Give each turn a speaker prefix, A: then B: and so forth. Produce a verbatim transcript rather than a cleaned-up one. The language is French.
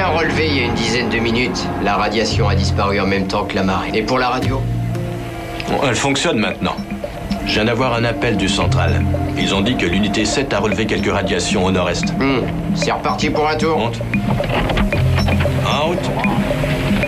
A: un relevé il y a une dizaine de minutes. La radiation a disparu en même temps que la marée. Et pour la radio?
B: Bon, elle fonctionne maintenant. Je viens d'avoir un appel du central. Ils ont dit que l'unité sept a relevé quelques radiations au nord-est.
A: Mmh. C'est reparti pour un tour.
B: Monte. En route.